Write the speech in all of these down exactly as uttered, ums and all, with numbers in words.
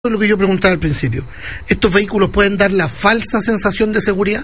Lo que yo preguntaba al principio, ¿estos vehículos pueden dar la falsa sensación de seguridad?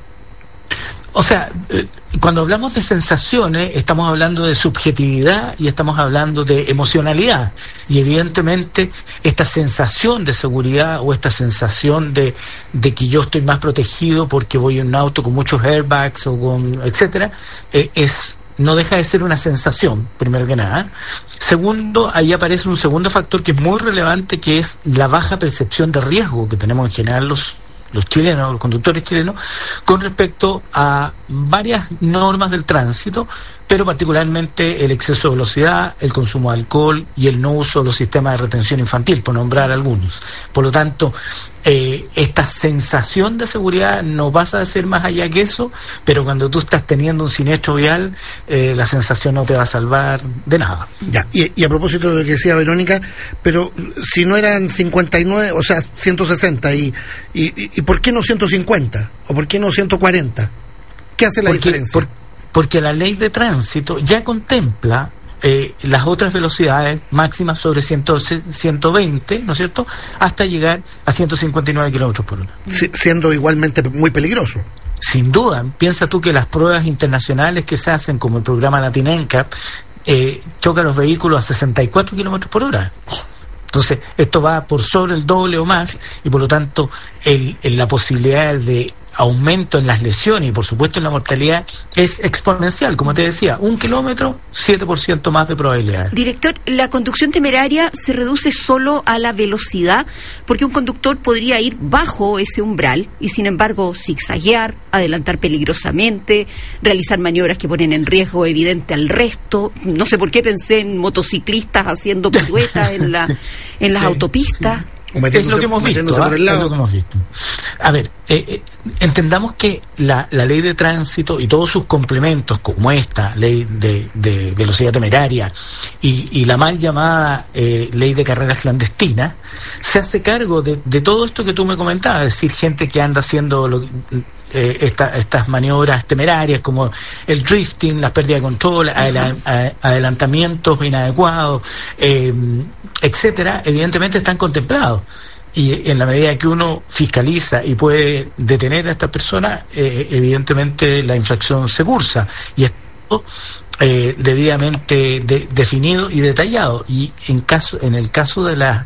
O sea, eh, cuando hablamos de sensaciones, estamos hablando de subjetividad y estamos hablando de emocionalidad. Y evidentemente esta sensación de seguridad o esta sensación de, de que yo estoy más protegido porque voy en un auto con muchos airbags o con etcétera, eh, es no deja de ser una sensación, primero que nada. Segundo, ahí aparece un segundo factor que es muy relevante, que es la baja percepción de riesgo que tenemos en general los los chilenos, los conductores chilenos, con respecto a varias normas del tránsito, pero particularmente el exceso de velocidad, el consumo de alcohol y el no uso de los sistemas de retención infantil, por nombrar algunos. Por lo tanto, eh, esta sensación de seguridad no pasa a ser más allá que eso, pero cuando tú estás teniendo un siniestro vial, eh, la sensación no te va a salvar de nada. Ya, y, y a propósito de lo que decía Verónica, pero si no eran cincuenta y nueve, o sea, ciento sesenta, y, y, y ¿por qué no ciento cincuenta? ¿O por qué no ciento cuarenta? ¿Qué hace la porque, diferencia? Por, porque la ley de tránsito ya contempla eh, las otras velocidades máximas sobre ciento veinte, ¿no es cierto?, hasta llegar a ciento cincuenta y nueve kilómetros por hora. Si, siendo igualmente muy peligroso. Sin duda. Piensa tú que las pruebas internacionales que se hacen, como el programa Latinenca, eh, chocan los vehículos a sesenta y cuatro kilómetros por hora. Entonces, esto va por sobre el doble o más, y por lo tanto, el, el, la posibilidad de aumento en las lesiones y por supuesto en la mortalidad es exponencial. Como te decía, un kilómetro, siete por ciento más de probabilidades. Director, la conducción temeraria se reduce solo a la velocidad, porque un conductor podría ir bajo ese umbral y sin embargo zigzaguear, adelantar peligrosamente, realizar maniobras que ponen en riesgo evidente al resto. No sé por qué pensé en motociclistas haciendo piruetas en, la, en las sí, autopistas. Sí. Es lo que hemos visto, ¿eh? Es lo que hemos visto. A ver, eh, eh, entendamos que la, la ley de tránsito y todos sus complementos, como esta ley de, de velocidad temeraria y, y la mal llamada eh, ley de carreras clandestinas, se hace cargo de, de todo esto que tú me comentabas, es decir, gente que anda haciendo lo, eh, esta, estas maniobras temerarias como el drifting, la pérdida de control, adel, adelantamientos inadecuados, eh, etcétera, evidentemente están contemplados. Y en la medida que uno fiscaliza y puede detener a esta persona, eh, evidentemente la infracción se cursa. Y esto eh, debidamente de, definido y detallado. Y en caso, en el caso de la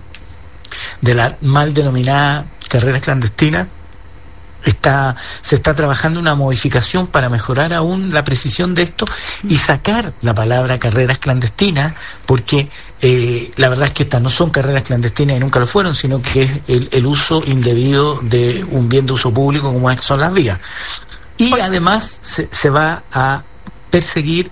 de la mal denominada carreras clandestinas, Está, se está trabajando una modificación para mejorar aún la precisión de esto y sacar la palabra carreras clandestinas, porque eh, la verdad es que estas no son carreras clandestinas y nunca lo fueron, sino que es el, el uso indebido de un bien de uso público como son las vías. Y además se, se va a perseguir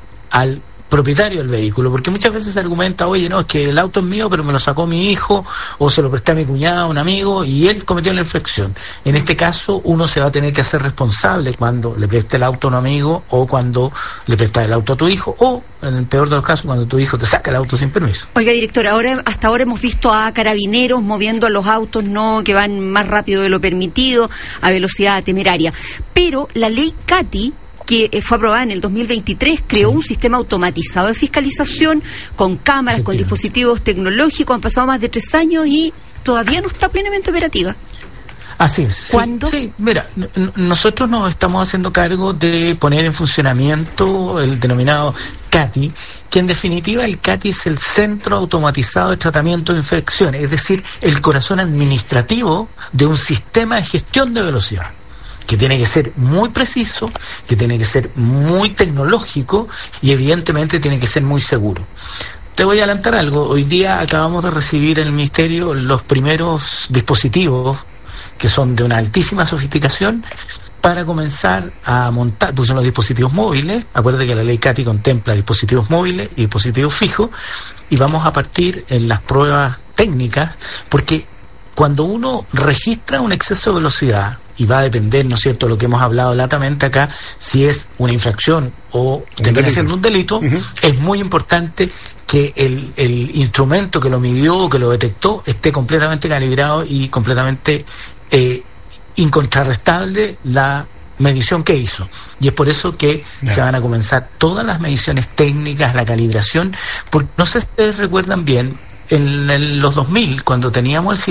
al propietario del vehículo, porque muchas veces se argumenta, oye, no, es que el auto es mío, pero me lo sacó mi hijo, o se lo presté a mi cuñado, un amigo, y él cometió la infracción. En este caso, uno se va a tener que hacer responsable cuando le preste el auto a un amigo, o cuando le presta el auto a tu hijo, o, en el peor de los casos, cuando tu hijo te saca el auto sin permiso. Oiga, director, ahora, hasta ahora hemos visto a carabineros moviendo a los autos, no, que van más rápido de lo permitido, a velocidad temeraria. Pero la ley CATI, que fue aprobada en el dos mil veintitrés, creó un sistema automatizado de fiscalización con cámaras, con dispositivos tecnológicos. Han pasado más de tres años y todavía no está plenamente operativa. Así es. ¿Cuándo? Sí, sí, mira, n- nosotros nos estamos haciendo cargo de poner en funcionamiento el denominado CATI, que en definitiva el CATI es el Centro Automatizado de Tratamiento de Infracciones, es decir, el corazón administrativo de un sistema de gestión de velocidad, que tiene que ser muy preciso, que tiene que ser muy tecnológico y evidentemente tiene que ser muy seguro. Te voy a adelantar algo. Hoy día acabamos de recibir en el Ministerio los primeros dispositivos que son de una altísima sofisticación para comenzar a montar, pues son los dispositivos móviles. Acuérdate que la ley CATI contempla dispositivos móviles y dispositivos fijos, y vamos a partir en las pruebas técnicas, porque cuando uno registra un exceso de velocidad, y va a depender, ¿no es cierto?, lo que hemos hablado latamente acá, si es una infracción o termina siendo un delito, uh-huh. Es muy importante que el, el instrumento que lo midió, que lo detectó, esté completamente calibrado y completamente eh, incontrarrestable la medición que hizo. Y es por eso que yeah. se van a comenzar todas las mediciones técnicas, la calibración, porque no sé si ustedes recuerdan bien, en, en los dos mil, cuando teníamos el